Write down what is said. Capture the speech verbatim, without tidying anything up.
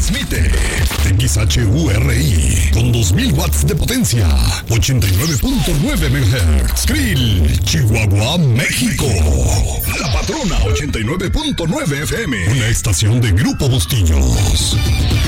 Transmite X H U R I con dos mil watts de potencia, ochenta y nueve punto nueve megahertz. Krill, Chihuahua, México. La Patrona ochenta y nueve punto nueve F M, una estación de Grupo Bustillos.